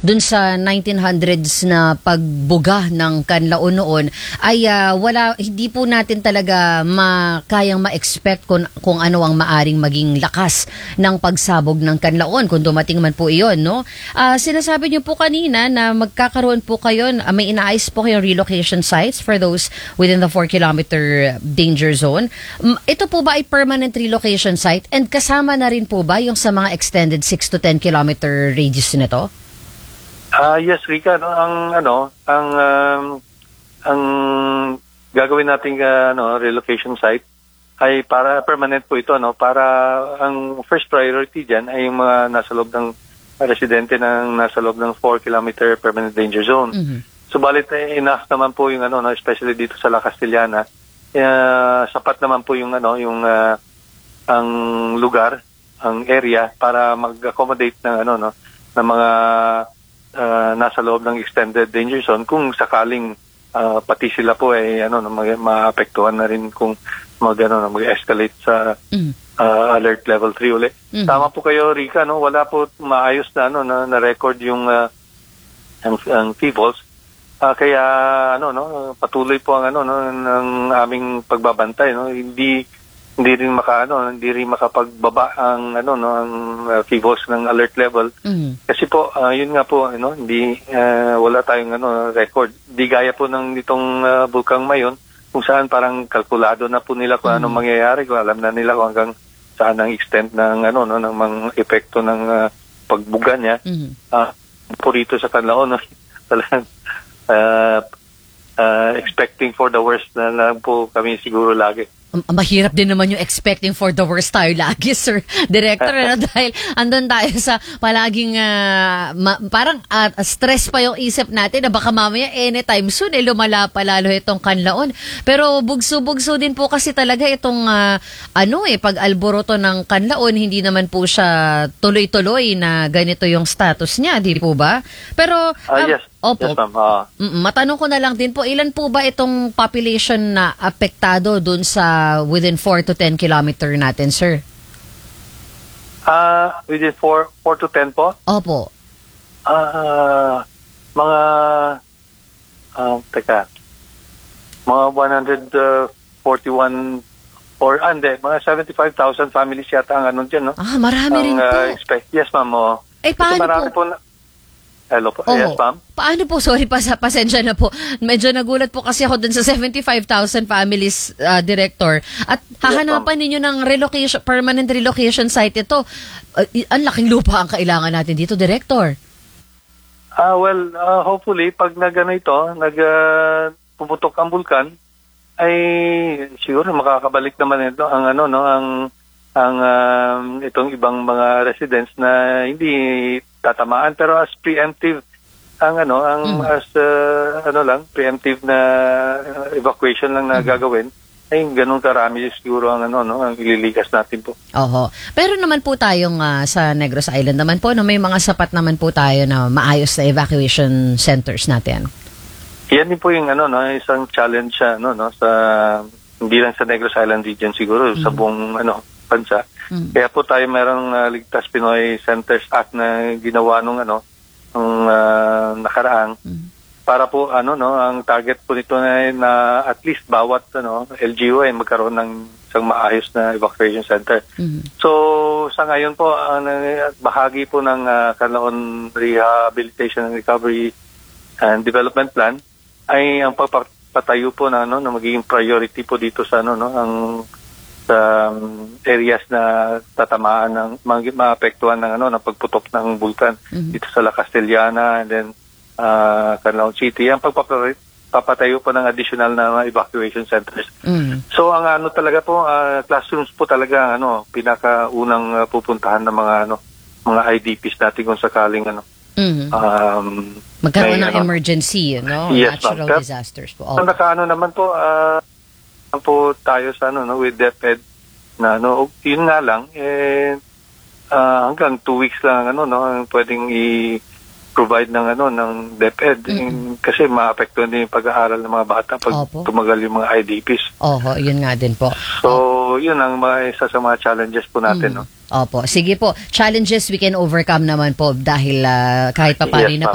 dun sa 1900s na pagbuga ng Canlaon noon ay hindi po natin talaga kayang ma-expect kung ano ang maaring maging lakas ng pagsabog ng Canlaon kung dumating man po iyon, no? Sinasabi niyo po kanina na magkakaroon po kayo, may inaayos po kayong relocation sites for those within the 4-kilometer danger zone. Ito po ba ay permanent relocation site and kasama na rin po ba yung sa mga extended 6 to 10 kilometer radius nito? Yes, Rika, ang gagawin nating relocation site ay para permanent po ito, no? Para ang first priority diyan ay yung mga nasa loob ng residente nasa loob ng 4-kilometer permanent danger zone. Mm-hmm. Subalit enough naman po yung especially dito sa La Castellana, sapat naman po yung ang lugar, ang area para mag-accommodate ng ng mga nasa loob ng extended danger zone kung sakaling pati sila po ay maapektuhan na rin kung mag-escalate sa alert level 3 uli. Mm-hmm. Tama po kayo, Rika, wala po maayos na record yung ang FIVOLS. Kaya patuloy po ang ng aming pagbabantay, hindi rin makapagbaba ang ang FIVOLS ng alert level. Mm-hmm. Kasi po yun nga po hindi wala tayong record. Di gaya po ng nitong Bulkang Mayon kung saan parang kalkulado na po nila kung anong mangyayari, kung alam na nila kung hanggang saan ang extent ng ng mga epekto ng pagbuga niya. Po rito sa Canlaon talagang expecting for the worst na lang po kami siguro lagi. Mahirap din naman yung expecting for the worst tayo lagi, Sir Director, dahil andun tayo sa palaging parang stress pa yung isip natin na baka mamaya anytime soon lumala pa lalo itong Canlaon. Pero bugso-bugso din po kasi talaga itong pag-alboroto ng Canlaon, hindi naman po siya tuloy-tuloy na ganito yung status niya, di po ba? Pero yes. Opo. Yes, ma'am. Matanong ko na lang din po, ilan po ba itong population na apektado dun sa within 4 to 10 kilometer natin, sir? Within 4 to 10 po? Opo. Mga mga 141 mga 75,000 families yata ang dyan, no? Marami rin po. Yes, ma'am. Paano marami po hello po. Yes, ma'am. Paano po? Sorry, pasensya na po. Medyo nagulat po kasi ako dun sa 75,000 families, Director. At hahanapan ninyo ng permanent relocation site ito. Ang laking lupa ang kailangan natin dito, Director. Hopefully, pag pumutok ang bulkan, ay siguro makakabalik naman ito ang itong ibang mga residents na hindi tatamaan, pero as preemptive preemptive na evacuation lang na gagawin, ay ganun karami siguro ang ililikas natin po. Oho. Pero naman po tayong sa Negros Island naman po, may mga sapat naman po tayo na maayos na evacuation centers natin. Yan din po yung isang challenge sa hindi lang sa Negros Island region siguro, sa buong bansa. Kaya po tayo mayroong Ligtas Pinoy Centers Act na ginawa nung nakaraang para po ang target po nito na at least bawat LGU ay magkaroon ng isang maayos na evacuation center. So sa ngayon po bahagi po ng Canlaon Rehabilitation and Recovery and Development Plan ay ang pagpapatayo po na magiging priority po dito sa sa areas na tatamaan ng maapektuhan ng pagputok ng bulkan dito sa La Castellana and then Canlaon City. Ang pagpapatayo po ng additional na evacuation centers. So ang talaga po classrooms po talaga pinakaunang pupuntahan ng mga IDPs natin kung sakaling magkaroon ng emergency, yes, natural disasters po. Naman po po tayo sa with DepEd na yun nga lang hanggang 2 weeks lang pwedeng i-provide ng DepEd kasi maapektuhan din yung pag-aaral ng mga bata pag tumagal yung mga IDPs. Yun nga din po. So yun ang isa sa mga challenges po natin. Opo, sige po. Challenges we can overcome naman po dahil kahit pa paano